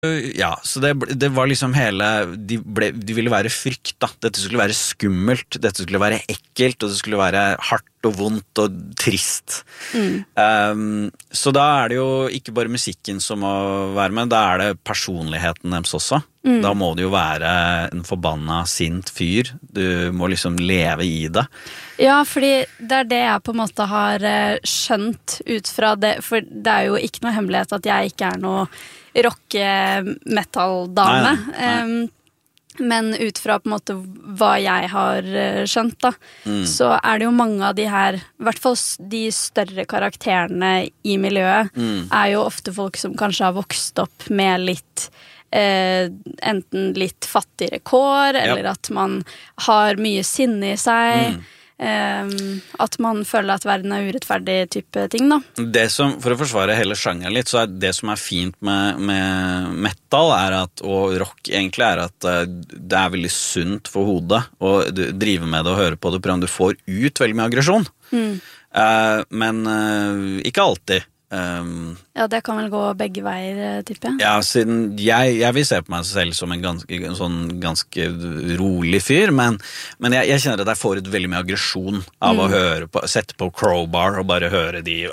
Ja, så det var liksom hele de ville være frykt da. Dette skulle være skummelt, dette skulle være ekkelt, og det skulle være hardt og vondt og trist. Så da det jo ikke bare musikken som må være med, da det personligheten deres også. Da må det jo være en forbanna sint fyr. Du må liksom leve i det. Ja, fordi det det jeg på en måte har skjønt ut fra det, for det jo ikke noe hemmelighet at jeg ikke noe rock-metal-dame. Men ut fra på en måte hva jeg har skjønt da, så det jo mange av de her, i hvert fall de større karakterene i miljøet, jo ofte folk som kanskje har vokst opp med litt enten litt fattigere kår, eller at man har mye sinne i seg, at man føler at verden urettferdig type ting da. Det som, for å forsvare hele sjangeren litt, så det som fint med metal at, og rock egentlig at det veldig sunt for hodet å drive med det og høre på det, for du får ut veldig mye aggresjon. Men ikke alltid. Ja, det kan vel gå begge veier, tipper jeg. Ja, siden jeg vil se på meg selv som en ganske rolig fyr, men jeg kjenner at jeg får ut veldig mye aggresjon av å høre på, sette på Crowbar og bare høre de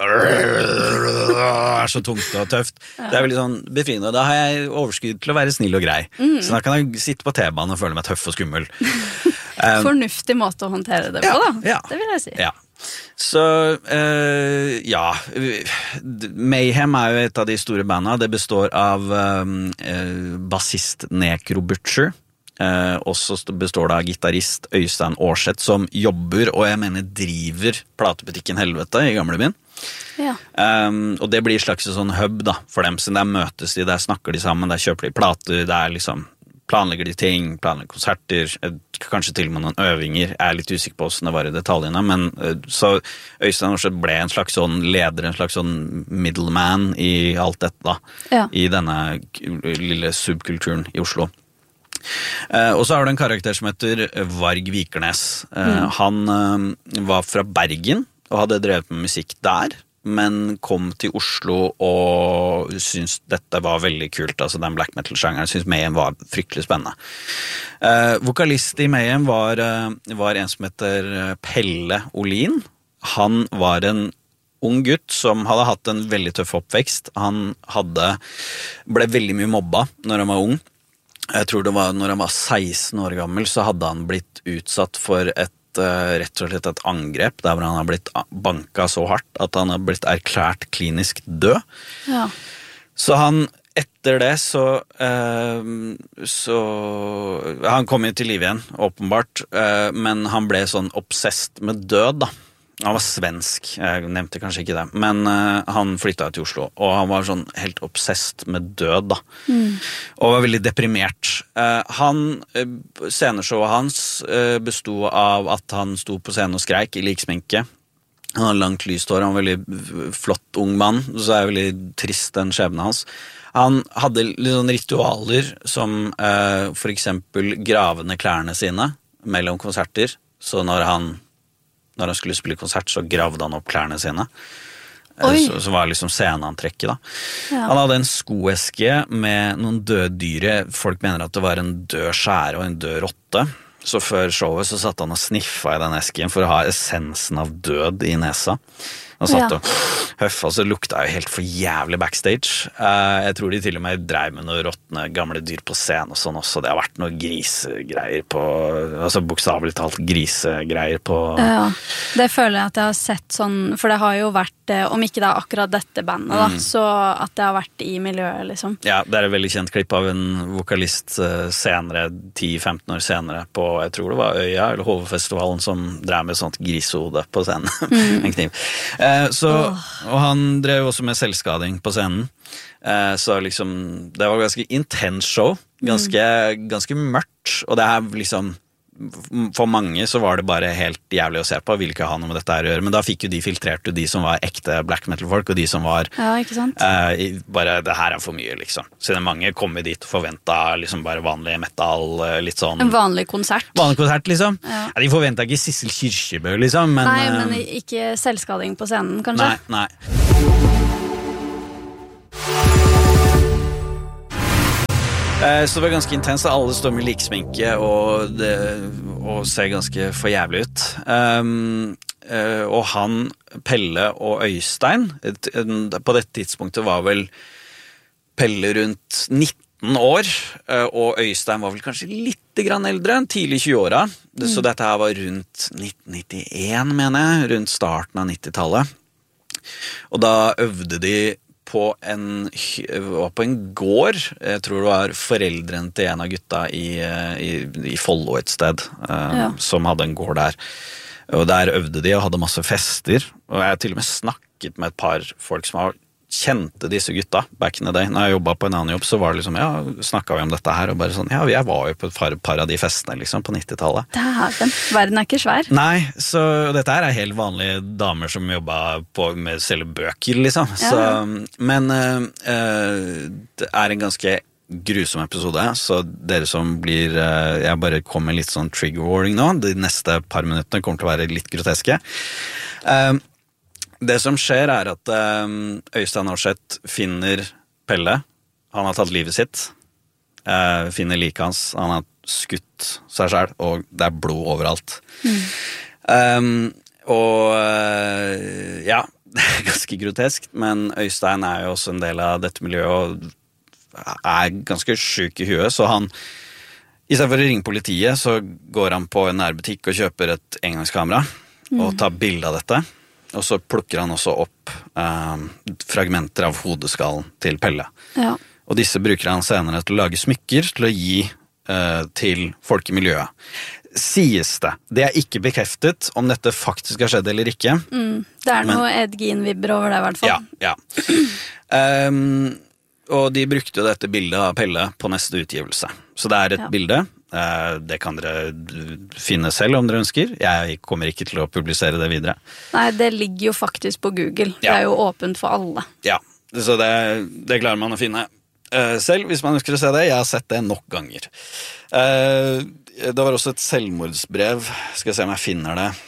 så tungt og tøft. Det veldig sånn befriende, og da har jeg overskudd til å være snill og grei. Så da kan jeg sitte på T-banen og føle meg tøff og skummel. Fornuftig måte å håndtere det på, da. Ja. Det vil jeg si. Ja. Så, ja, Mayhem jo et av de store bandene. Det består av bassist Necro Butcher, og så består det av gitarist Øystein Aarseth, som jobber, og jeg mener driver platebutikken Helvete i Gamlebyen. Ja. Og det blir en slags sånn hub da, for dem, så der møtes de, der snakker de sammen, der kjøper de plater, der liksom planlegger de ting, planlegger konserter, kanskje til og med noen øvinger. Jeg litt usikker på hvordan det var i detaljene, men så Øystein Aarseth ble en slags sånn leder, en slags sånn middleman i alt dette da, i denne lille subkulturen i Oslo. Og så har du en karakter som heter Varg Vikernes. Han var fra Bergen og hadde drevet med musikk der, men kom til Oslo og syntes dette var veldig kult, altså den black metal-sjangeren, syntes Mayhem var fryktelig spennende. Vokalist i Mayhem var en som heter Pelle Olin. Han var en ung gutt som hadde hatt en veldig tøff oppvekst. Han ble veldig mye mobba når han var ung. Jeg tror det var når han var 16 år gammel, så hadde han blitt utsatt for rett og slett et angrep der hvor han har blitt banket så hardt at han har blitt erklært klinisk død. Ja. Så han etter det så han kom jo til liv igjen, åpenbart, men han ble sånn obsessed med død da. Han var svensk, jeg nevnte kanskje ikke det, men han flyttet til Oslo, og han var sånn helt obsessed med død da, og var veldig deprimert. Sceneshowet hans bestod av at han sto på scenen og skreik i liksminke. Han hadde langt lyst hår, han var veldig flott ung mann, så det veldig trist den skjebnen hans. Han hadde litt sånn ritualer som for eksempel gravende klærne sine mellom konserter, så når han skulle spille konsert, så gravde han opp klærne sine. Så var liksom sceneantrekket da. Ja. Han hadde en skoeske med noen døddyre. Folk mener at det var en død skjære og en død rotte. Så før showet så satt han og sniffa i den esken for å ha essensen av død i nesa. Han satt og høffa, så lukta jo helt for jævlig backstage. Jeg tror de til og med drev med noen råttne gamle dyr på scenen og sånn også. Det har vært noen grisegreier på, altså bokstavelig talt grisegreier på. Ja, det føler jeg at jeg har sett sånn, for det har jo vært, om ikke det er akkurat dette bandet da, så at det har vært i miljøet liksom. Ja, det et veldig kjent klipp av en vokalist senere, 10-15 år senere, på, jeg tror det var Øya, eller Hovefestivalen, som drev med sånt grisehode på scenen, en kniv. Og han drev også med selvskading på scenen, så liksom det var ganske intens show, ganske mørkt, og det liksom for mange så var det bare helt jævlig å se på, vil ikke ha noe med dette her å gjøre, men da fikk jo de filtrert jo de som var ekte black metal folk, og de som var ikke sant? Bare det her for mye liksom, så det mange kom dit og forventet liksom bare vanlig metal, litt sånn en vanlig konsert liksom, de forventet ikke Sissel Kyrkjebø liksom, men ikke selvskading på scenen kanskje? Nei Så det var ganske intenst. Alle står med liksminke og ser ganske for jævlig ut. Og han, Pelle og Øystein, på dette tidspunktet var vel Pelle rundt 19 år, og Øystein var vel kanskje litt grann eldre, tidlig 20-åra. Så dette her var rundt 1991, mener jeg, rundt starten av 90-tallet. Og da øvde de på en gård. Jeg tror det var foreldrene til en av gutta i Follo et sted, som hadde en gård der. Og der øvde de og hadde masse fester. Og jeg har til og med snakket med et par folk som kjente disse gutta back in the day. Når jeg jobbet på en annen jobb, så var det liksom, snakket vi om dette her, og bare sånn, jeg var jo på et par av de festene, liksom, på 90-tallet. Dæven, verden ikke svær. Nei, så dette her helt vanlige damer som jobbet med å selge bøker, liksom. Så, men det en ganske grusom episode, så dere som blir, jeg bare kommer med litt sånn trigger warning nå, de neste par minuttene kommer til å være litt groteske. Det som skjer at Øystein Aarseth finner Pelle. Han har tatt livet sitt. Finner liket hans. Han har skutt seg selv, og det blod overalt. Ja, det ganske grotesk, men Øystein jo også en del av dette miljøet, og ganske syk i huet, så han, i stedet for å ringe politiet, så går han på en nærbutikk og kjøper et engangskamera, og tar bilde av dette. Og så plukker han også opp fragmenter av hodeskallen til Pelle. Ja. Og disse bruker han senere til å lage smykker til å gi til folk i miljøet. Sies det. Det ikke bekreftet om dette faktisk har skjedd eller ikke. Det noe Ed Gein-vibber over det i hvert fall. Ja. Og de brukte jo dette bildet av Pelle på neste utgivelse. Så det et bilde. Det kan dere finne selv om dere ønsker. Jeg kommer ikke til å publisere det videre. Nei, det ligger jo faktisk på Google. Det jo åpent for alle. Ja, så det klarer man å finne selv hvis man ønsker å se det. Jeg har sett det nok ganger. Det var også et selvmordsbrev. Skal jeg se om jeg finner det.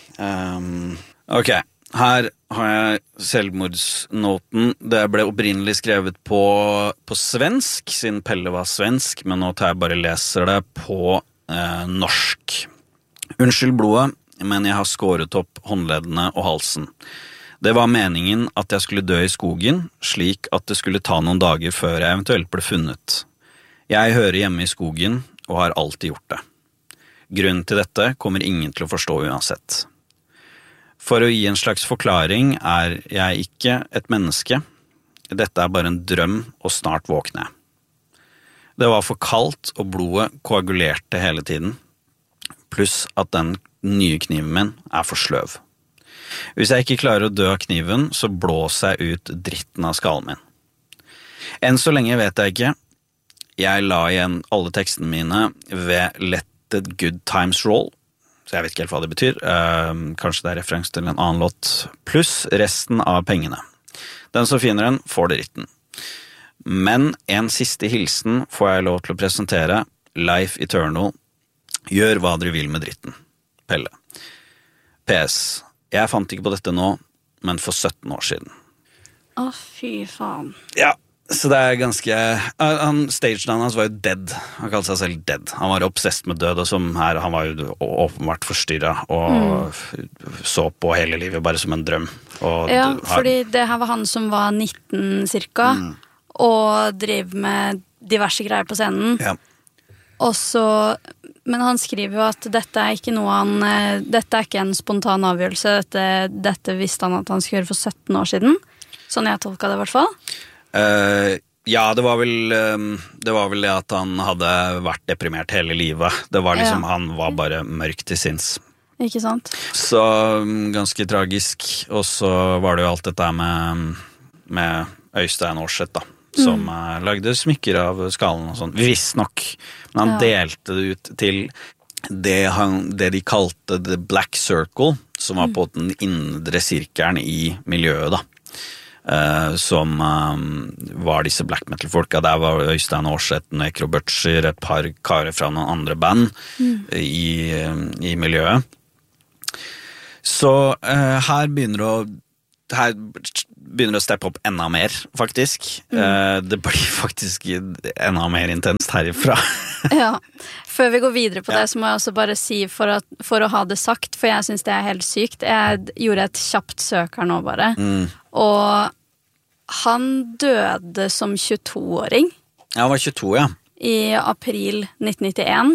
Ok, her har jeg selvmordsnoten. Det ble opprinnelig skrevet på svensk, siden Pelle var svensk, men nå tar jeg bare leser det på norsk. Unnskyld blodet, men jeg har skåret opp håndleddene og halsen. Det var meningen at jeg skulle dø i skogen, slik at det skulle ta noen dager før jeg eventuelt ble funnet. Jeg hører hjemme i skogen, og har alltid gjort det. Grunnen til dette kommer ingen til å forstå uansett. For å gi en slags forklaring jeg ikke et menneske. Dette bare en drøm, og snart våkner jeg. Det var for kaldt, og blodet koagulerte hele tiden. Pluss at den nye kniven min for sløv. Hvis jeg ikke klarer å dø av kniven, så blåser jeg ut dritten av skallen min. Enn så lenge vet jeg ikke. Jeg la igjen alle tekstene mine ved Let the Good Times Roll. Så jeg vet ikke helt hva det betyr. Kanskje det referens til en annen låt. Pluss resten av pengene. Den som finner den, får det ritten. Men en siste hilsen får jeg lov til å presentere. Life Eternal. Gjør hva dere vil med dritten. Pelle. PS. Jeg fant ikke på dette nå, men for 17 år siden. Fy faen. Ja. Så det ganske stagenavnet hans var jo Dead. Han kalte seg selv Dead. Han var obsessed med død, og han var jo åpenbart forstyrret og så på hele livet bare som en drøm. Og fordi det her var han som var 19 cirka, og driver med diverse greier på scenen. Ja. Og så, men han skriver jo at dette ikke noe dette ikke en spontan avgjørelse. Dette visste han at han skulle gjøre for 17 år siden. Sånn jeg tolket det i hvert fall. Ja, det var vel det at han hadde vært deprimert hele livet. Det var liksom, han var bare mørk til sinns. Ikke sant? Så ganske tragisk. Og så var det jo alt dette med Øystein Aarseth da, som lagde smykker av skallen og sånn. Visst nok. Men han delte det ut til det de kalte The Black Circle, som var på den indre sirkelen i miljøet da. Som var disse black metal-folka. Der var Øystein Aarseth, Necro Butcher, et par karer fra noen andre band i miljøet. Så her begynner å her begynner å steppe opp enda mer, faktisk. Det blir faktisk enda mer intenst herifra. Ja, før vi går videre på det, så må jeg også bare si for å ha det sagt, for jeg synes det er helt sykt. Jeg gjorde et kjapt søk her nå bare, og han døde som 22-åring. Ja, han var 22, ja. I april 1991.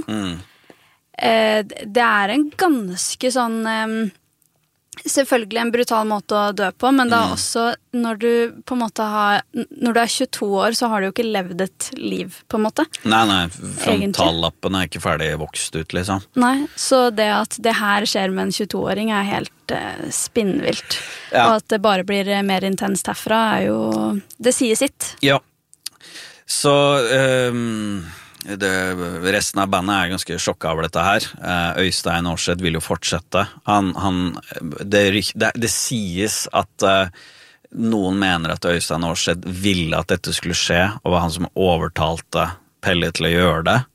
Det er en ganske sånn... selvfølgelig en brutal måte å dø på, men da også når du på en måte når du er 22 år, så har du jo ikke levd et liv, på en måte. Nei, frontallappen er ikke ferdig vokst ut, liksom. Nei, så det at det her skjer med en 22-åring er helt spinnvilt. Ja. Og at det bare blir mer intenst herfra er jo, det sier sitt. Ja, så... resten av bandet er ganske sjokket over dette her. Øystein Aarseth vil jo fortsette. Det sies at noen mener at Øystein Aarseth ville at dette skulle skje, og var han som overtalte Pelle til å gjøre det.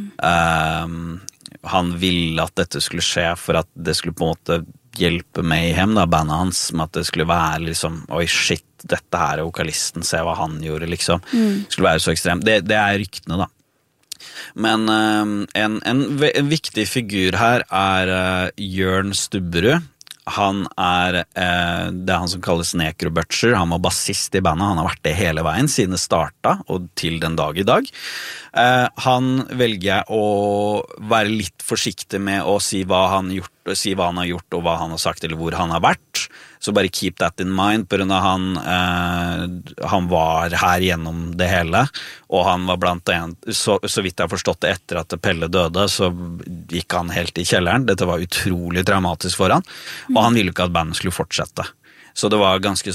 Han ville at dette skulle skje for at det skulle på en måte hjelpe Mayhem, da, bandet hans, med at det skulle være liksom, oi shit, dette her er vokalisten, se hva han gjorde, liksom. Det skulle være så ekstremt. Det er ryktene, da. Men en viktig figur her er Jørn Stubberud. Han det er han som kalles Necro Butcher. Han var bassist i bandet. Han har vært det hele veien siden det startet og til den dag i dag. Han velger å være litt forsiktig med å si hva han har gjort og hva han har sagt eller hvor han har vært. Så bare keep that in mind, på grunn av han var her gjennom det hele, og han var blant annet, så vidt jeg har forstått det, etter at Pelle døde, så gikk han helt i kjelleren. Dette var utrolig traumatisk for han, og han ville ikke at bandet skulle fortsette. Så det var ganske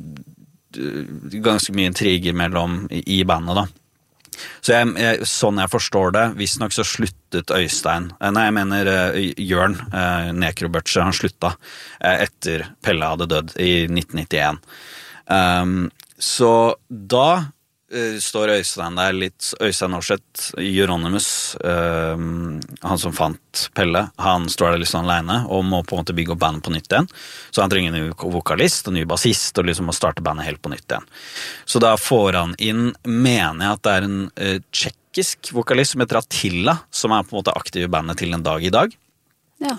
mye intriger i bandet da. Så sånn jeg forstår det, visst nok så sluttet Jørn Necro Butcher, han slutta etter Pelle hadde dødd i 1991. Så da står Øystein der litt, Øystein Aarseth, Euronymous, han som fant Pelle, han står der litt sånn alene og må på en måte bygge opp bandet på nytt igjen, så han trenger en ny vokalist og ny bassist og liksom må starte bandet helt på nytt igjen. Så da får han inn, mener jeg at det er en tjekkisk vokalist som heter Attila, som er på en måte aktiv i bandet til en dag i dag. Ja.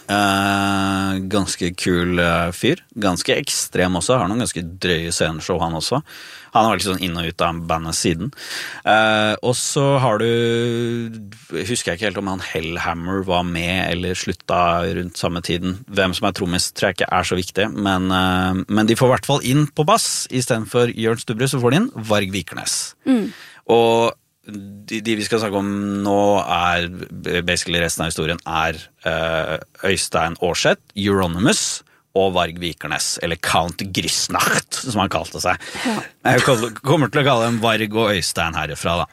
Ganske kul fyr, ganske ekstrem også, har noen ganske drøye sceneshow han også. Han har vært sånn inn og ut av bandet siden. Og så har husker jeg ikke helt om han Hellhammer var med eller slutta rundt samme tiden. Hvem som er trommis tror jeg ikke er så viktig, men de får i hvert fall inn på bass. I stedet for Jørn Stubberud så får de inn Varg Vikernes. Og de vi skal snakke om nå basically resten av historien Øystein Aarseth, Euronymous og Varg Vikernes, eller Count Grisnacht, som han kalte seg. Jeg kommer til å kalle dem Varg og Øystein herifra da.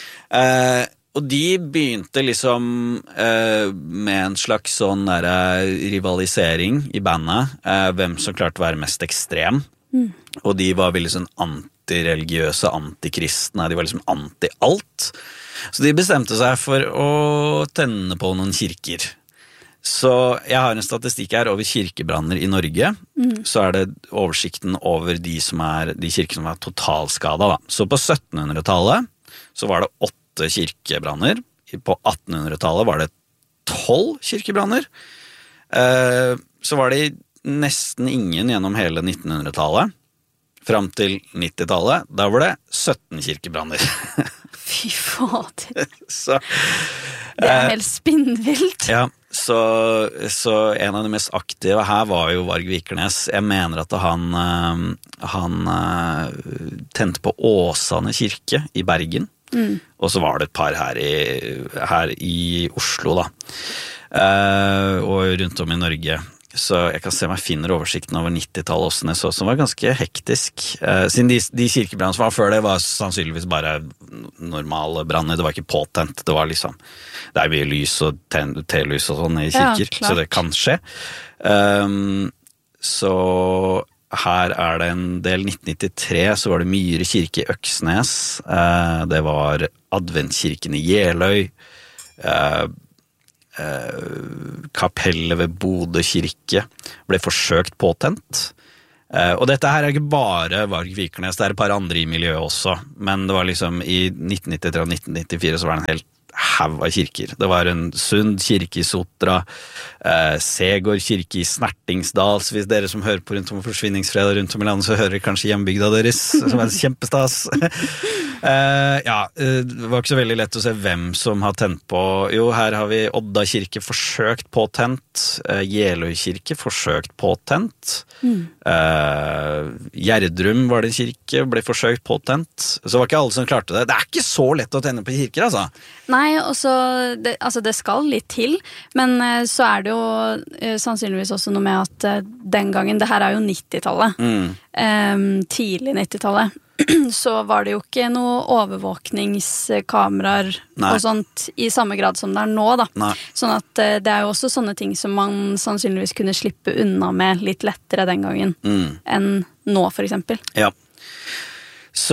Og de begynte liksom med en slags sånn rivalisering i bandet, hvem som klarte å være mest ekstrem. Og de var veldig sånn antireligiøse, antikristne, de var liksom anti-alt. Så de bestemte seg for å tenne på noen kirker. Så jeg har en statistikk her over kirkebranner i Norge, så det oversikten over de kirker som er totalskada da. Så på 1700-tallet så var det 8 kirkebranner, på 1800-tallet var det 12 kirkebranner, så var det nesten ingen gjennom hele 1900-tallet, fram til 90-tallet, da var det 17 kirkebranner. Fy fader. Det helt spinnvilt. Ja, så en av de mest aktive her var jo Varg Vikernes. Jeg mener at han tente på Åsane kirke i Bergen, og så var det et par her i Oslo da, og rundt om i Norge. Så jeg kan se om jeg finner oversikten over 90-tallet også, som var ganske hektisk. Siden de kirkebrannene som var før det var sannsynligvis bare normale branner, det var ikke påtent, det var liksom, det mye lys og telys og sånn i kirker, så det kan skje. Så her det en del 1993, så var det Myhre kirke i Øksnes, det var Adventkirken i Jeløy, kapellet ved Bodø kirke ble forsøkt påtent. Og dette her ikke bare Varg Vikernes, det et par andre i miljøet også, men det var liksom i 1993 og 1994 så var det en helt haug av kirker. Det var en Sund kirke i Sotra, Segård kirke i Snertingsdal, så hvis dere som hører på rundt om forsvinningsfredag rundt om i landet, så hører dere kanskje hjembygda deres, som kjempestas. Det var ikke så veldig lett å se hvem som har tent på. Jo, her har vi Odda kirke forsøkt påtent, Jeløy kirke forsøkt påtent, Gjerdrum var det en kirke, ble forsøkt påtent, så var ikke alle som klarte det. Det ikke så lett å tenne på kirker, altså. Nei, og så, det skal litt til, men så det jo sannsynligvis også noe med at den gangen, det her jo 90-tallet, tidlig 90-tallet, så var det jo ikke noe overvåkningskameraer og sånt i samme grad som det nå da. Nei. Sånn at det jo også sånne ting som man sannsynligvis kunne slippe unna med litt lettere den gangen enn nå, for eksempel. Ja. Så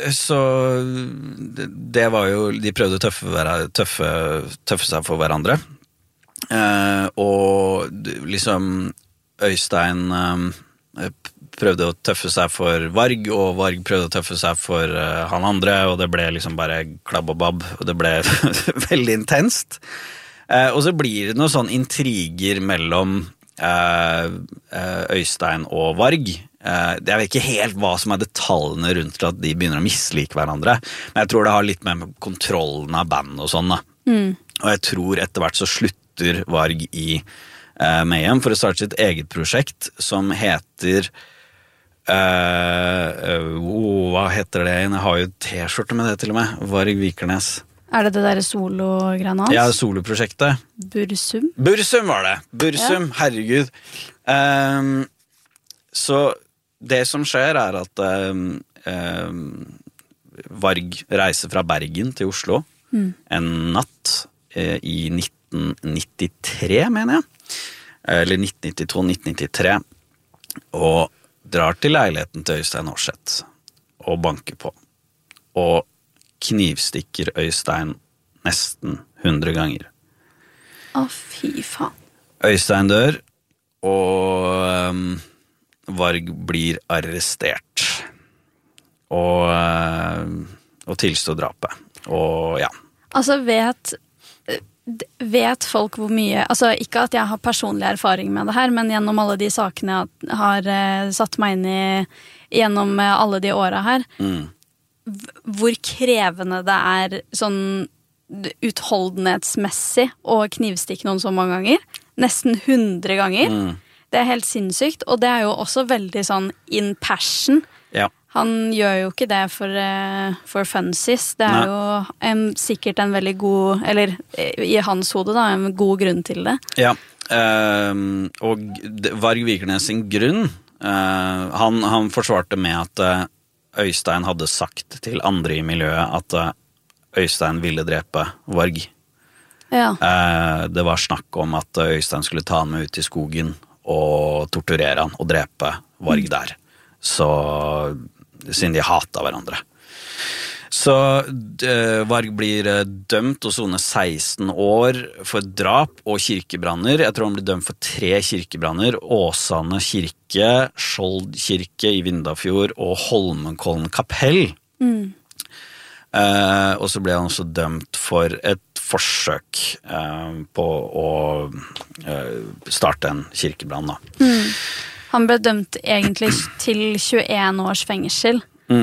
det var jo, de prøvde å tøffe seg for hverandre. Og liksom Øystein prøvde å tøffe seg for Varg, og Varg prøvde å tøffe seg for han andre, og det ble liksom bare klabb og babb, og det ble veldig intenst. Og så blir det noen sånn intriger mellom Øystein og Varg. Jeg vet ikke helt hva som detaljene rundt til at de begynner å mislike hverandre, men jeg tror det har litt med kontrollen av band og sånn da. Og jeg tror etter hvert så slutter Varg i Mayhem for å starte sitt eget prosjekt som heter hva heter det? Jeg har jo t-skjorte med det til og med, Varg Vikernes. Det det der solo-greiene hans? Ja, soloprosjektet. Bursum? Bursum var det. Bursum, herregud. Så det som skjer at Varg reiser fra Bergen til Oslo en natt i 1993, mener jeg. Eller 1992-1993. Og drar til leiligheten til Øystein Aarseth og banker på. Og knivstikker Øystein nesten 100 ganger. Fy faen. Øystein dør, og Varg blir arrestert. Og tilstår drapet. Og ja. Altså, vet folk hvor mye, altså ikke at jeg har personlig erfaring med det her, men gjennom alle de sakene jeg har satt meg inn i gjennom alle de årene her, hvor krevende det sånn utholdenhetsmessig å knivstikke noen så mange ganger, nesten 100 ganger. Det helt sinnssykt, og det jo også veldig sånn in passion. Ja. Han gjør jo ikke det for funsies. Det jo sikkert en veldig god, eller i hans hode da, en god grunn til det. Ja, og Varg Vikernes sin grunn, han forsvarte med at Øystein hadde sagt til andre i miljøet at Øystein ville drepe Varg. Ja. Det var snakk om at Øystein skulle ta han med ut i skogen og torturere han og drepe Varg der. Så siden de hatet hverandre. Så Varg blir dømt og soner 16 år for drap og kirkebranner. Jeg tror han blir dømt for 3 kirkebranner. Åsane kirke, Skjold kirke i Vindafjord og Holmenkollen kapell. Og så ble han også dømt for et forsøk på å starte en kirkebrann da. Han ble dømt egentlig til 21 års fengsel.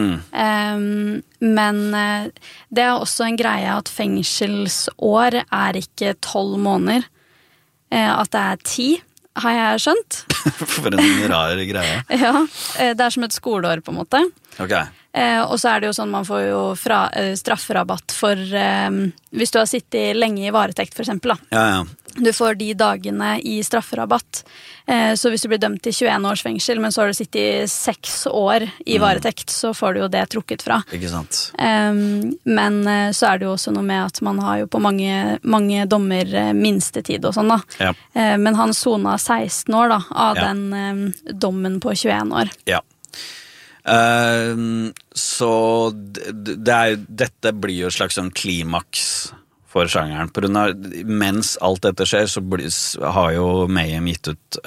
Men det også en greie at fengselsår ikke 12 måneder. At det 10, har jeg skjønt. For en rar greie. Ja, det som et skoleår på en måte. Okay. Og så det jo sånn man får jo strafferabatt for hvis du har sittet lenge i varetekt for eksempel da. Ja. Du får de dagene i strafferabatt. Så hvis du blir dømt til 21 års fengsel, men så har du sittet 6 år i varetekt, så får du jo det trukket fra. Ikke sant. Men så det jo også noe med at man har jo på mange dommer minstetid og sånn da. Ja. Men han sonet 16 år da, av den dommen på 21 år. Ja. Så dette blir jo et slags sånn klimaks for sjangeren. På grunn av, mens alt dette skjer, så har jo Mayhem gitt ut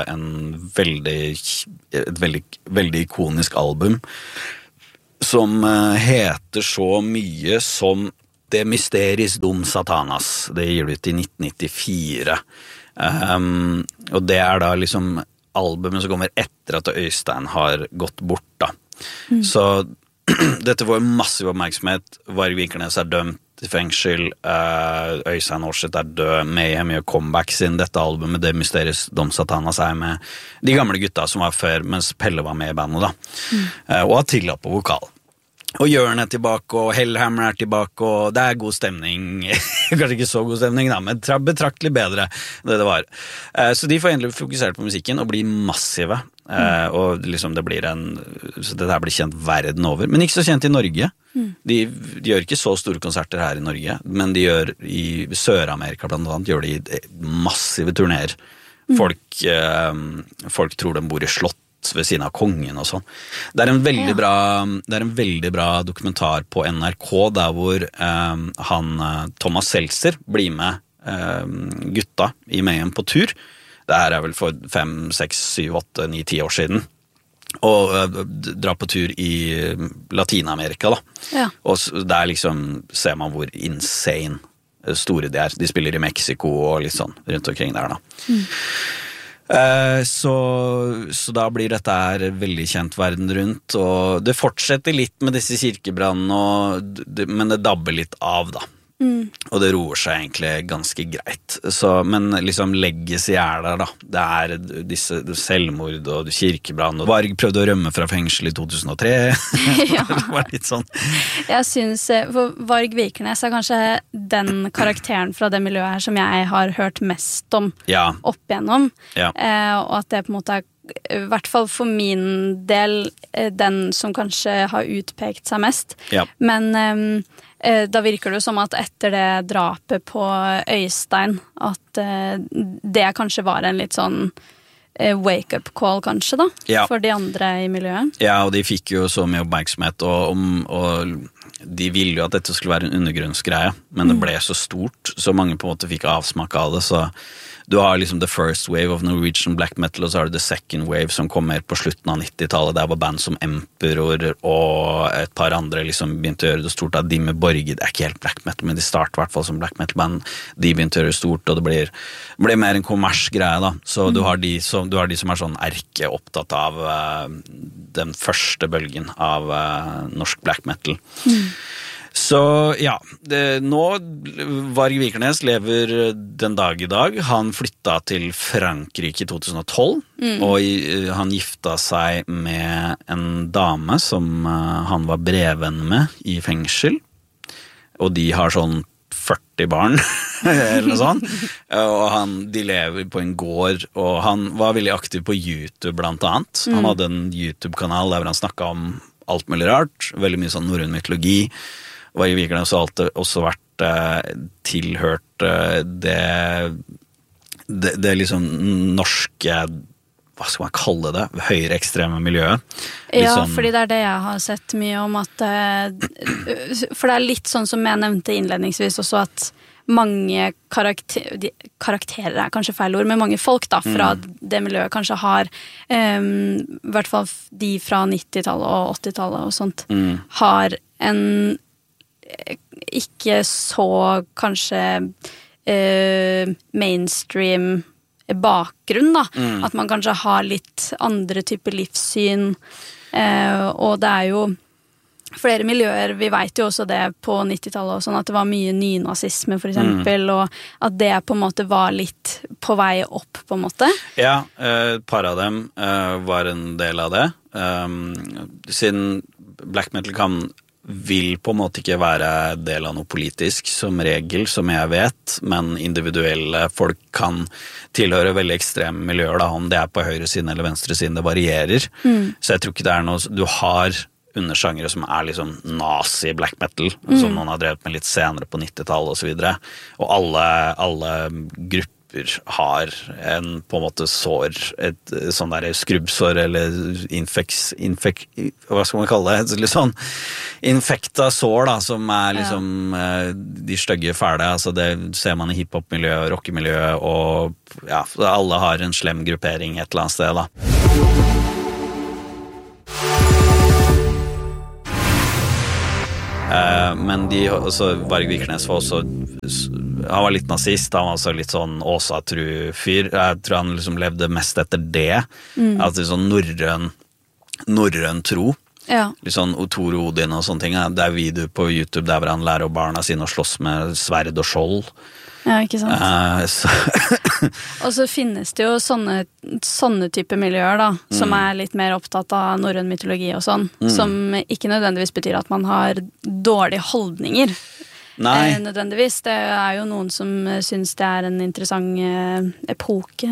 et veldig ikonisk album som heter så mye som Det Mysteris Dom Satanas. Det gir det ut i 1994. Og det da liksom albumet som kommer etter at Øystein har gått bort da. Så dette får massiv oppmerksomhet. Varg Vikernes dømt i fengsel, Øystein Aarseth død, Mayhem gjør comeback sin dette albumet, Det Mysteris Dom Satanas med de gamle gutta som var før, mens Pelle var med i bandet da. Og Attila på vokal. Og Jørn tilbake, og Hellhammer tilbake, og det god stemning. Kanskje ikke så god stemning da, men betraktelig bedre enn det var. Så de får endelig fokusert på musikken og blir massive. Og liksom det blir så det der blir kjent verden over. Men ikke så kjent i Norge. De gjør ikke så store konserter her i Norge, men de gjør i Sør-Amerika blant annet, gjør de massive turnéer. Folk tror de bor i slott ved siden av kongen og sånn. Det en veldig bra dokumentar på NRK der hvor Thomas Seltzer blir med gutta i Mayhem på tur. Det her vel for 5, 6, 7, 8, 9, 10 år siden. Og dra på tur i Latinamerika da. Ja. Og der liksom ser man hvor insane store de De spiller i Mexico og litt sånn rundt omkring der da. Så da blir dette her veldig kjent verden rundt, og det fortsetter litt med disse kirkebrannene, men det dabber litt av da. Og det roer seg egentlig ganske greit. Men liksom legacy der da. Det disse selvmord og kirkebrann, og Varg prøvde å rømme fra fengsel i 2003. Ja. Det var litt sånn. Jeg synes, for Varg Vikernes kanskje den karakteren fra det miljøet her som jeg har hørt mest om opp igjennom. Ja. Og at det på en måte i hvert fall for min del den som kanskje har utpekt seg mest. Ja. Men da virker det som at etter det drapet på Øystein at det kanskje var en litt sånn wake-up call kanskje da, for de andre i miljøet. Ja, og de fikk jo så mye oppmerksomhet, og de ville jo at dette skulle være en undergrunnsgreie, men det ble så stort, så mange på en måte fikk avsmak av det, så du har liksom the first wave of Norwegian black metal, og så har du the second wave som kom mer på slutten av 90-tallet. Der var band som Emperor og et par andre liksom begynte å gjøre det stort. Da Dimmu Borgir, det ikke helt black metal, men de startet i hvert fall som black metal band. De begynte å gjøre det stort, og det ble mer en kommersgreie da. Så du har de som sånn erke opptatt av den første bølgen av norsk black metal. Så ja, nå Varg Vikernes lever den dag i dag. Han flytta til Frankrike i 2012, og han gifta seg med en dame som han var brevvenn med i fengsel. Og de har sånn 40 barn, eller noe sånt. Og de lever på en gård, og han var veldig aktiv på YouTube blant annet. Han hadde en YouTube-kanal der han snakket om alt mulig rart, veldig mye sånn norrøn mytologi. Varg Vikernes har alltid også vært tilhørt det liksom norske, hva skal man kalle det, høyreekstreme miljøet. Ja, fordi det det jeg har sett mye om at for det litt sånn som jeg nevnte innledningsvis også, at mange karakterer kanskje feil ord, men mange folk da, fra det miljøet kanskje har i hvert fall de fra 90-tallet og 80-tallet og sånt, har en ikke så kanskje mainstream bakgrunn da, at man kanskje har litt andre typer livssyn, og det jo flere miljøer, vi vet jo også det på 90-tallet og sånn, at det var mye nynazisme for eksempel, og at det på en måte var litt på vei opp på en måte. Ja, et par av dem var en del av det. Siden black metal vil på en måte ikke være del av noe politisk som regel, som jeg vet, men individuelle folk kan tilhøre veldig ekstreme miljøer da, om det på høyre siden eller venstre siden, det varierer. Så jeg tror ikke det noe, du har undersjangere som liksom nazi black metal, som noen har drevet med litt senere på 90-tallet og så videre, og alle grupper grupper har på en måte sår, et sånn der skrubbsår eller hva skal man kalle det, litt sånn infekta sår da, som liksom de stygge fæle, altså det ser man i hiphop-miljø og rockemiljø, og ja, alle har en slem gruppering et eller annet sted da. Men Varg Vikernes var også, han var litt nazist, han var også litt sånn Åsatru-fyr, jeg tror han liksom levde mest etter det, at det sånn norrøn tro, litt sånn Thor og Odin og sånne ting, det video på YouTube der hvor han lærer barna sine å slåss med sverd og skjold. Ja, ikke sant? Og så finnes det jo sånne type miljøer da, som litt mer opptatt av norrøn mytologi og sånn, som ikke nødvendigvis betyr at man har dårlige holdninger. Nei. Nødvendigvis. Det jo noen som synes det en interessant epoke,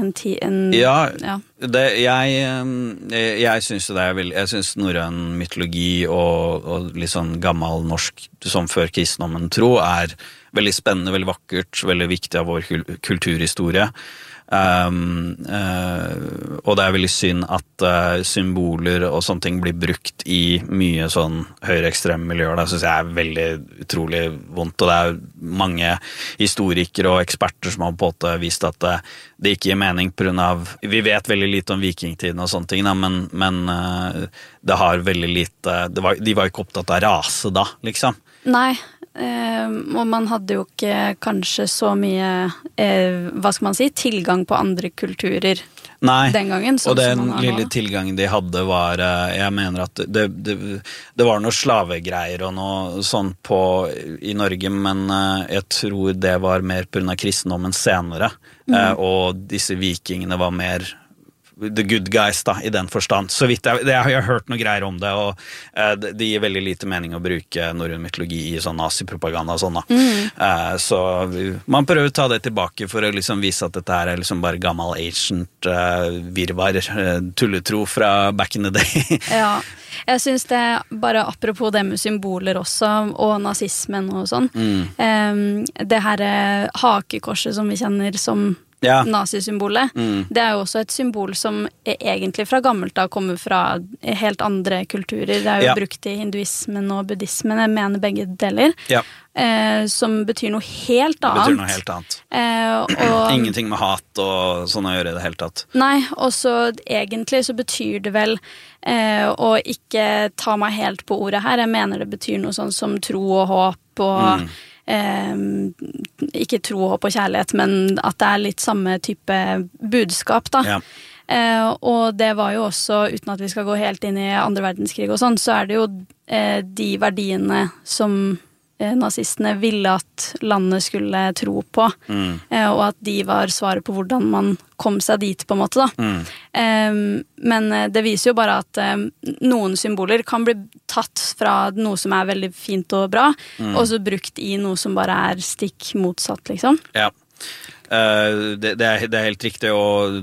jeg synes det jeg synes norrøn mytologi og litt sånn gammel norsk, som før kristendommen tro, veldig spennende, veldig vakkert, veldig viktig av vår kulturhistorie. Og det veldig synd at symboler og sånne ting blir brukt i mye sånn høyreekstreme miljøer. Det synes jeg veldig utrolig vondt, og det mange historikere og eksperter som har på en måte vist at det ikke gir mening på grunn av, vi vet veldig lite om vikingtiden og sånne ting, da, men det har veldig lite, de var ikke opptatt av rase da, liksom. Nei, og man hadde jo ikke kanskje så mye, hva skal man si, tilgang på andre kulturer. Nei, den gangen, og den lille tilgangen de hadde var, jeg mener at det var noe slavegreier og noe sånt i Norge, men jeg tror det var mer på grunn av kristendommen senere, og disse vikingene var mer the good guys da, i den forstand. Så vidt jeg har hørt noe greier om det, og det gir veldig lite mening å bruke norrøn mytologi i sånn nazipropaganda og sånn da. Så man prøver å ta det tilbake for å liksom vise at dette liksom bare gammel ancient virvar, tulletro fra back in the day. Ja, jeg synes det bare apropos det med symboler også, og nazismen og sånn, det her hakekorset som vi kjenner som nazisymbolet, det jo også et symbol som egentlig fra gammelt av kommer fra helt andre kulturer. Det jo brukt i hinduismen og buddhismen, jeg mener begge deler, som betyr noe helt annet. Det betyr noe helt annet. Og ingenting med hat og sånn å gjøre i det hele tatt. Nei, og så egentlig så betyr det vel å ikke ta meg helt på ordet her. Jeg mener det betyr noe sånn som tro og håp og ikke tro, håp og kjærlighet, men at det litt samme type budskap da. Og det var jo også, uten at vi skal gå helt inn i andre verdenskrig og sånn, så det jo de verdiene som nazistene ville at landet skulle tro på, og at de var svaret på hvordan man kom seg dit på en måte da. Men det viser jo bare at noen symboler kan bli tatt fra noe som veldig fint og bra, og så brukt i noe som bare stikk motsatt, liksom. Ja, det helt riktig, og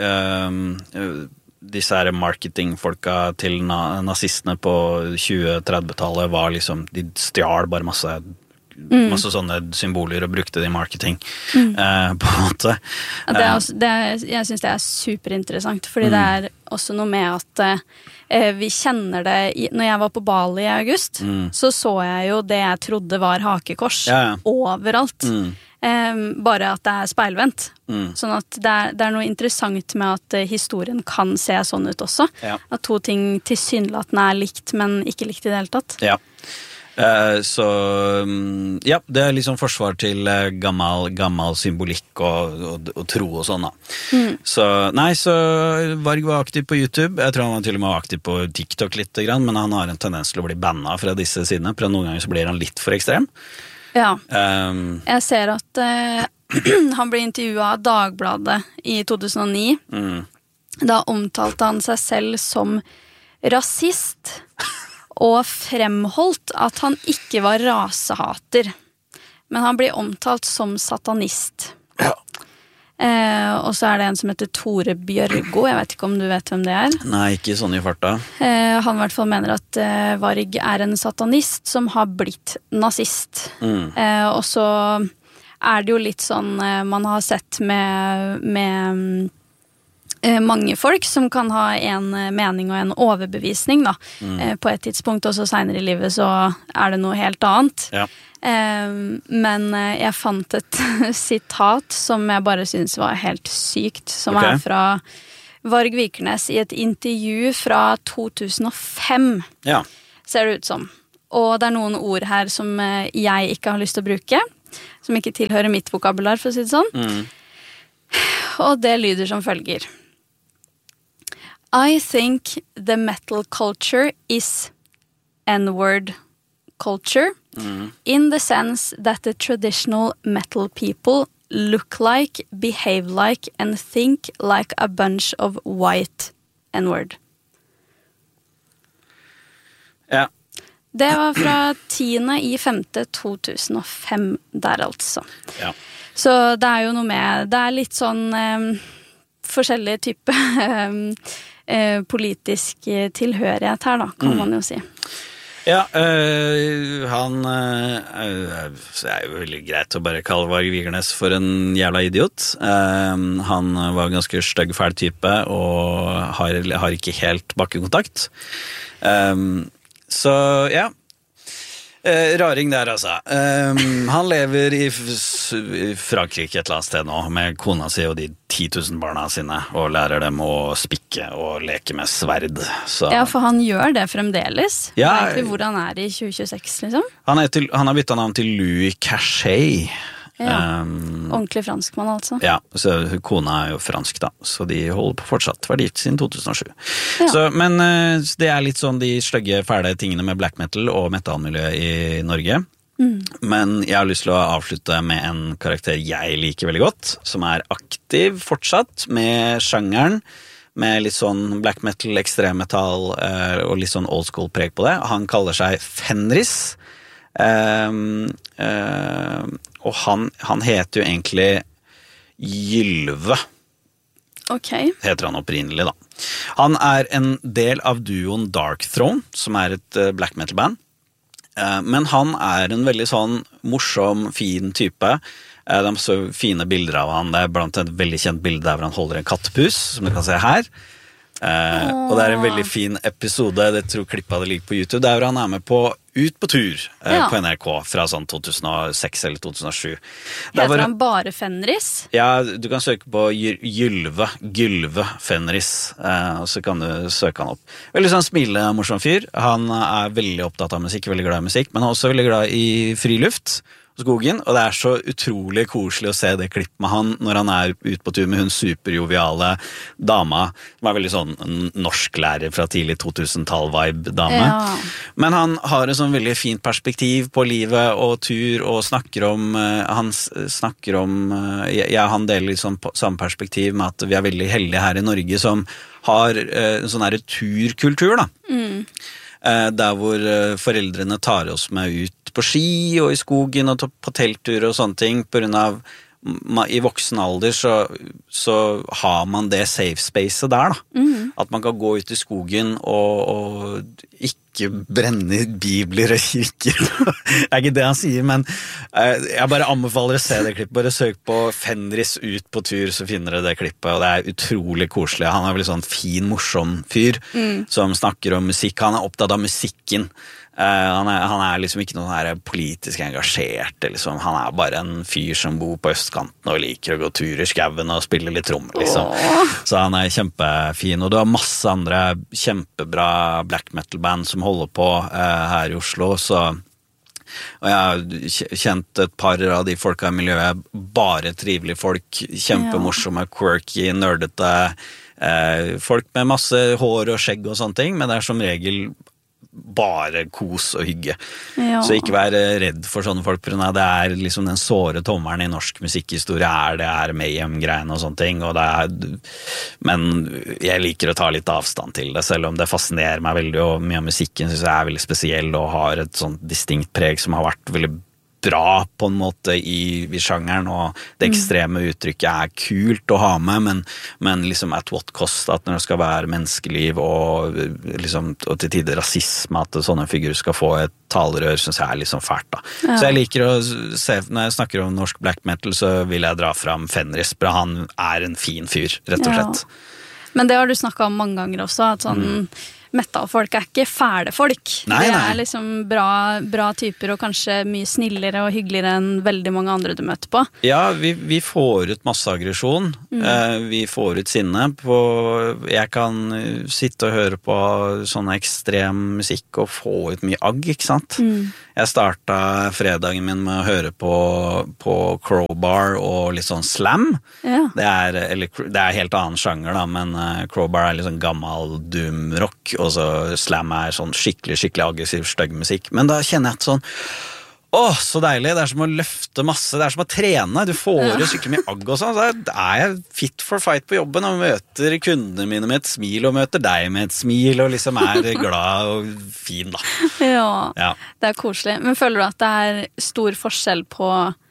disse her marketingfolka til nazistene på 20-30-tallet var liksom, de stjal bare masse sånne symboler og brukte det i marketing på en måte. Jeg synes det superinteressant, fordi det også noe med at vi kjenner det når jeg var på Bali i august, så jeg jo det jeg trodde var hakekors overalt. Bare at det speilvendt. Sånn at det noe interessant med at historien kan se sånn ut også. At to ting tilsynelatende likt, men ikke likt i det hele tatt. Ja. Så ja, det liksom forsvar til gammel symbolikk og tro og sånn da. Så Varg var aktiv på YouTube. Jeg tror han var til og med aktiv på TikTok litt grann, men han har en tendens til å bli bannet fra disse sidene, for noen ganger så blir han litt for ekstrem. Ja, jeg ser at han ble intervjuet av Dagbladet i 2009. Da omtalte han seg selv som rasist, og fremholdt at han ikke var rasehater. Men han blir omtalt som satanist. Og så det en som heter Tore Bjørgo. Jeg vet ikke om du vet hvem det Nei, ikke sånn i farta. Han I hvert fall mener at Varg en satanist som har blitt nazist. Og så det jo litt sånn man har sett med mange folk som kan ha en mening og en overbevisning da, på et tidspunkt, og så senere i livet så det noe helt annet. Ja. Men jeg fant et sitat som jeg bare synes var helt sykt, som fra Varg Vikernes i et intervju fra 2005, ser det ut som. Og det noen ord her som jeg ikke har lyst til å bruke, som ikke tilhører mitt vokabular, for å si det sånn. Og det lyder som følger. I think the metal culture is N-word culture in the sense that the traditional metal people look like, behave like, and think like a bunch of white N-word. Ja. Det var fra 10.5.2005 der altså. Ja. Så det jo noe med, det litt sånn forskjellige type politisk tilhørighet her da, kan man jo si. Ja, han jo veldig greit å bare kalle Varg Vikernes for en jævla idiot. Han var en ganske stygg, fæl type og har ikke helt bakkekontakt. Så ja, raring der altså. Han lever i Frankrike et eller annet sted nå med kona si og de 10 000 barna sine og lærer dem å spikke og leke med sverd. Så. Ja, for han gjør det fremdeles. Ja, egentlig hvor han i 2026 liksom. Han har byttet navn til Louis Cachet. Ja, ordentlig franskmann altså. Ja, så kona jo fransk da, så de holder på fortsatt, var gift siden 2007. Ja. Så, men det litt sånn de sløgge, fæle tingene med black metal og metalmiljøet i Norge. Men jeg har lyst til å avslutte med en karakter jeg liker veldig godt, som aktiv fortsatt med sjangeren, med litt sånn black metal, ekstremmetall og litt sånn old school preg på det. Han kaller seg Fenris. Og han heter jo egentlig Ylve. Ok. Heter han opprinnelig da. Han en del av duoen Dark Throne, som et black metal band. Men han en veldig sånn morsom, fin type. De så fine bilder av han. Det blant et veldig kjent bilde der hvor han holder en kattepus, som du kan se her. Og det en veldig fin episode, det tror klippet det ligger på YouTube, der hvor han med på Ut på tur på NRK fra sånn 2006 eller 2007. Heter han bare Fenris? Ja, du kan søke på Gylve Fenris, og så kan du søke han opp. Veldig sånn smilende, morsom fyr. Han veldig opptatt av musikk, veldig glad i musikk, men han også veldig glad i friluft. Skogen, og det så utrolig koselig å se det klippet med han når han ute på tur med hun superjoviale dama, som veldig sånn norsklærer fra tidlig 2000-tall-vibe dame. Ja. Men han har en sånn veldig fint perspektiv på livet og tur, og snakker om han deler liksom samme perspektiv med at vi veldig heldige her i Norge som har en sånn her turkultur da. Der hvor foreldrene tar oss med ut på ski og i skogen og på telttur og sånne ting, på grunn av i voksen alder så har man det safe spacet der da. At man kan gå ut i skogen og ikke brenne bibler og kirker. Det ikke det han sier, men jeg bare anbefaler å se det klippet. Bare søk på Fenris ut på tur, så finner dere det klippet, og det utrolig koselig. Han veldig sånn fin, morsom fyr som snakker om musikk. Han opptatt av musikken. Han liksom ikke noe her politisk engasjert, liksom. Han bare en fyr som bor på østkanten og liker å gå tur i skauen og spille litt trommer, liksom. Så han kjempefin, og du har masse andre kjempebra black metal band som holder på her i Oslo, og jeg har kjent et par av de folka i miljøet, bare trivelige folk, kjempemorsomme, quirky, nerdete folk med masse hår og skjegg og sånne ting, men det som regel bare kos og hygge. Ja. Så ikke vær redd for sånne folk, for det liksom den såre tommeren i norsk musikkhistorie det Mayhem-greiene og sånne ting, og men jeg liker å ta litt avstand til det, selv om det fascinerer meg veldig, og mye av musikken synes jeg veldig spesiell og har et sånt distinkt preg som har vært veldig bra på en måte i sjangeren, og det ekstreme uttrykket kult å ha med, men liksom at what cost, at når det skal være menneskeliv og liksom, og til tider rasisme, at sånne figurer skal få et talerør, synes jeg liksom fælt da. Ja. Så jeg liker å se, når jeg snakker om norsk black metal, så vil jeg dra fram Fenris, for han en fin fyr, rett og slett. Men det har du snakket om mange ganger også, at sånn metal-folk ikke fæle folk. Nei. Det liksom bra typer, og kanskje mye snillere og hyggeligere enn veldig mange andre du møter på. Ja, vi får ut masse aggresjon. Vi får ut sinne. Jeg kan sitte og høre på sånn ekstrem musikk og få ut mye agg, ikke sant? Jeg startet fredagen min med å høre på Crowbar og litt sånn slam. Ja. Det helt annen sjanger da, men Crowbar litt sånn gammel doom-rock, og så slam sånn skikkelig aggressiv, støgg musikk. Men da kjenner jeg et sånn, så deilig, det som å løfte masse, det som å trene, du får jo skikkelig mye agg og sånn, så jeg fit for fight på jobben, og møter kundene mine med et smil, og møter deg med et smil, og liksom glad og fin da. Ja, det koselig. Men føler du at det stor forskjell på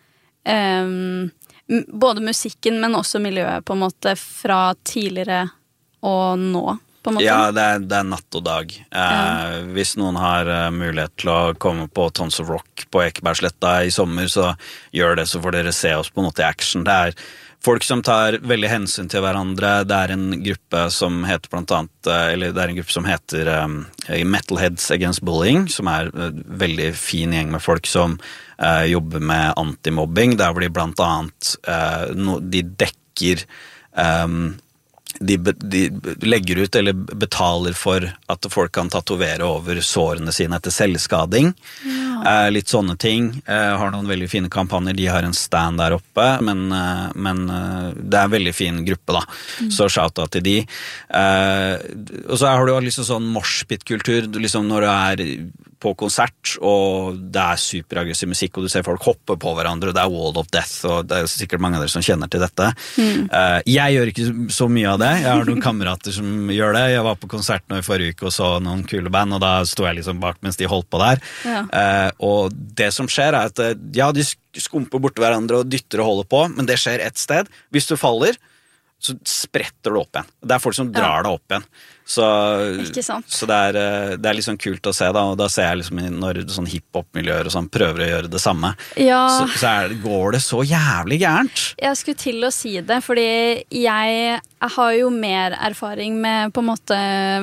både musikken, men også miljøet på en måte fra tidligere og nå? Ja, det natt og dag. Hvis noen har mulighet til å komme på Tons of Rock på Ekebergsletta i sommer, så gjør det, så får dere se oss på noe i action. Det folk som tar veldig hensyn til hverandre. Det en gruppe som heter blant annet, eller det en gruppe som heter Metalheads Against Bullying, som en veldig fin gjeng med folk som jobber med antimobbing, der hvor de blant annet de dekker de legger ut eller betaler for at folk kan tatovere over sårene sine etter selvskading. Litt sånne ting. Har noen veldig fine kampanjer. De har en stand der oppe, men det en veldig fin gruppe da. Så shout-out til de. Og så har du liksom sånn moshpit-kultur, liksom når du på konsert, og det superaggressiv musikk, og du ser folk hoppe på hverandre, og det Wall of Death, og det sikkert mange av dere som kjenner til dette. Jeg gjør ikke så mye av det. Jeg har noen kamerater som gjør det. Jeg var på konsert nå i forrige uke og så noen kule band, og da sto jeg liksom bak mens de holdt på der. Og det som skjer at de skumper bort hverandre og dytter og holder på, men det skjer et sted. Hvis du faller, så spretter du opp igjen. Det folk som drar deg opp igjen. Så det litt sånn kult å se da, og da ser jeg liksom når sånn hiphop-miljøer og sånn prøver å gjøre det samme, så går det så jævlig gærent. Jeg skulle til å si det, fordi jeg har jo mer erfaring med på en måte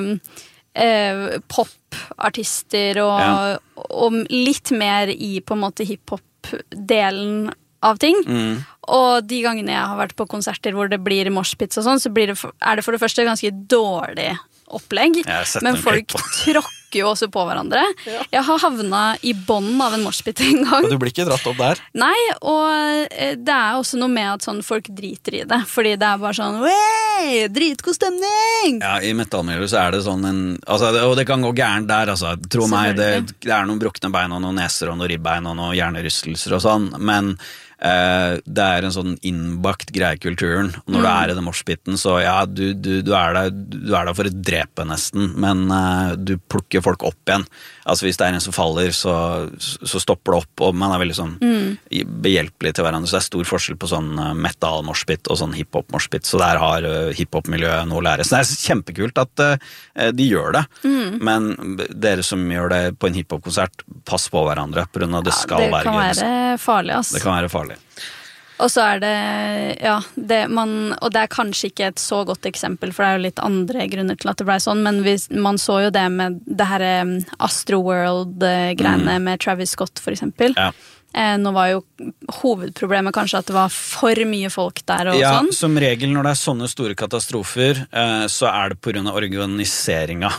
pop-artister og litt mer i på en måte hiphop-delen av ting. Og de gangene jeg har vært på konserter hvor det blir moshpits og sånn, så det for det første ganske dårlig opplegg, men folk tråkker jo også på hverandre. Jeg har havnet i bånden av en moshpit en gang. Og du blir ikke dratt opp der? Nei, og det også noe med at sånn folk driter i det, fordi det bare sånn, wey, dritgod stemning! Ja, i metalmiljøet så det sånn og det kan gå gærent der, altså. Tro meg, det noen brukne bein og noen neser og noen ribbein og noen hjernerystelser og sånn, men det en sånn innbakt greie kulturen. Når du i den moshpiten, så du der for et drepe nesten, men du plukker folk opp igjen. Altså hvis det en som faller, så stopper det opp, og man veldig sånn behjelpelig til hverandre. Så det stor forskjell på sånn metal-moshpit og sånn hiphop-moshpit, så der har hiphop-miljøet noe å lære. Så det kjempekult at de gjør det, men dere som gjør det på en hiphop-konsert, pass på hverandre, på grunn av det skal være gøy. Det kan være farlig, ass. Det kan være farlig. Og så det, og det kanskje ikke et så godt eksempel, for det jo litt andre grunner til at det ble sånn, men man så jo det med det her Astroworld-greiene med Travis Scott, for eksempel. Nå var jo hovedproblemet kanskje at det var for mye folk der og sånn. Ja, som regel når det sånne store katastrofer, så det på grunn av organiseringen.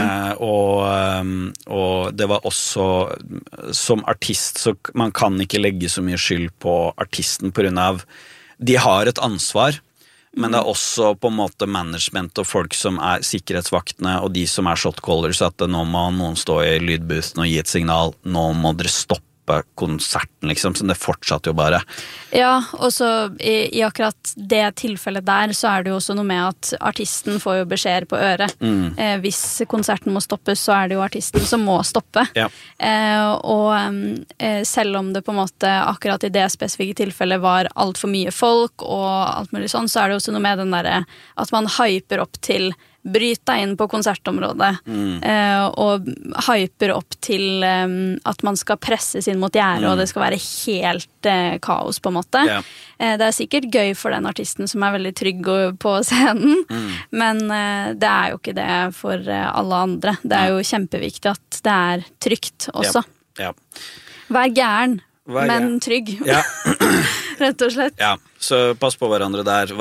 Og det var også, som artist, så man kan ikke legge så mye skyld på artisten på grunn av, de har et ansvar, men det også på en måte management og folk som sikkerhetsvaktene og de som shotcallers, at nå må noen stå i lydboosten og gi et signal, nå må dere stoppe stoppe konserten, liksom, så det fortsatte jo bare. Ja, og så i akkurat det tilfellet der, så det jo også noe med at artisten får jo beskjeder på øret. Hvis konserten må stoppes, så det jo artisten som må stoppe. Ja. Og selv om det på en måte akkurat i det spesifikke tilfellet var alt for mye folk og alt mulig sånn, så det også noe med den der at man hyper opp til bryt deg inn på konsertområdet og hyper opp til at man skal presses inn mot gjerdet og det skal være helt kaos på en måte. Ja. Det sikkert gøy for den artisten som veldig trygg på scenen, men det jo ikke det for alle andre. Det jo kjempeviktig at det trygt også. Ja. Ja. Vær gæren, men trygg. Ja. Rett og slett. Ja, så pass på hverandre der.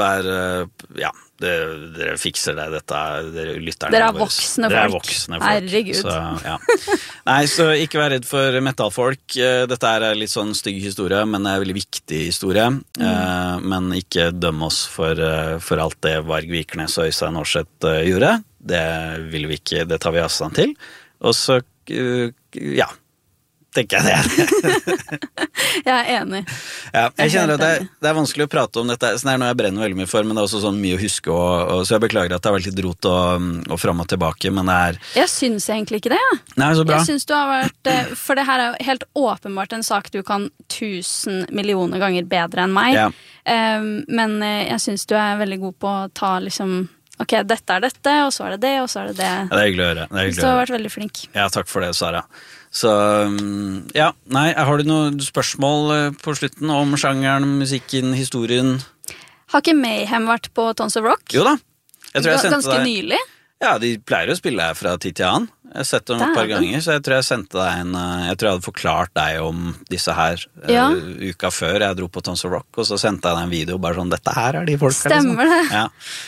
Dere fikser det, dere lytterne. Dere voksne folk. Dere voksne folk. Herregud. Så, ja. Nei, så ikke vær redd for metallfolk. Dette litt sånn stygg historie, men det veldig viktig historie. Men ikke døm oss for alt det Varg Vikernes og Øystein Aarseth gjorde. Det vil vi ikke, det tar vi avstand til. Og så, ja, tenker jeg det. Jeg enig. Ja, jeg kjenner at det vanskelig å prate om dette, så det noe jeg brenner veldig mye for, men det også sånn mye å huske, og så jeg beklager at det vært litt rot og frem og tilbake, men det Jeg synes egentlig ikke det, ja. Nei, så bra. Jeg synes du har vært, for det her jo helt åpenbart en sak du kan 1000 millioner ganger bedre enn meg, men jeg synes du veldig god på å ta liksom, ok, dette dette, og så det, og så det det. Ja, det hyggelig å høre. Så du har vært veldig flink. Ja, takk for det, Sara. Så, ja, nei, har du noen spørsmål på slutten om sjangeren, musikken, historien? Har ikke Mayhem vært på Tons of Rock? Jo da. Jeg tror jeg sendte Ganske nylig? Ja, de pleier å spille her fra tid til annen. Jeg har sett dem et par ganger, så jeg tror jeg sendte deg jeg tror jeg hadde forklart deg om disse her uka før jeg dro på Tons of Rock, og så sendte jeg deg en video bare sånn, dette her de folk. Stemmer det. Ja.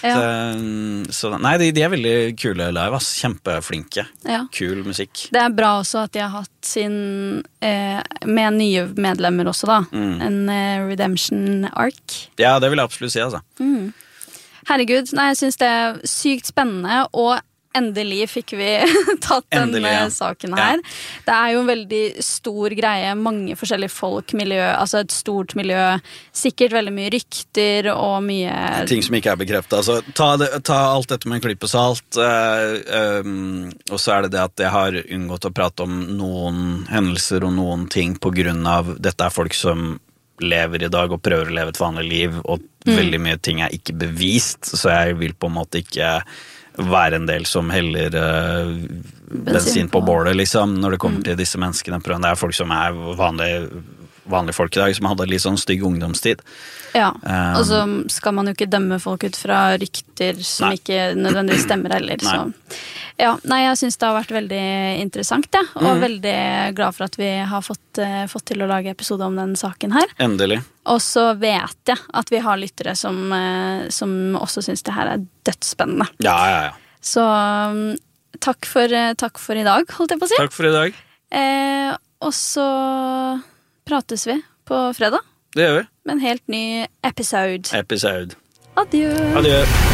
Så, nei, de veldig kule live, ass. Kjempeflinke. Ja. Kul musikk. Det bra også at de har hatt sin, med nye medlemmer også da, en Redemption Arc. Ja, det vil jeg absolutt si, altså. Herregud, nei, jeg synes det sykt spennende, og endelig fikk vi tatt denne saken her. Ja. Det jo en veldig stor greie, mange forskjellige folk, miljø, altså et stort miljø, sikkert veldig mye rykter og mye ting som ikke bekreftet. Altså, ta alt dette med en klipp og salt, og så det at jeg har unngått å prate om noen hendelser og noen ting på grunn av dette folk som lever i dag og prøver å leve et vanlig liv, og veldig mye ting ikke bevist, så jeg vil på en måte ikke være en del som heller bensin på bålet, liksom, når det kommer til disse menneskene. Det folk som vanlige folk i dag, som hadde litt sånn stygg ungdomstid. Ja, og så skal man jo ikke dømme folk ut fra rykter som ikke nødvendigvis stemmer heller. Så. Ja, nei, jeg synes det har vært veldig interessant, ja, og veldig glad for at vi har fått til å lage episode om den saken her. Endelig. Og så vet jeg at vi har lyttere som også synes det her dødsspennende. Ja. Så takk for i dag, holdt jeg på å si. Takk for i dag. Og så prates vi på fredag. Det gjør vi. Med en helt ny episode. Adjø. Adjø.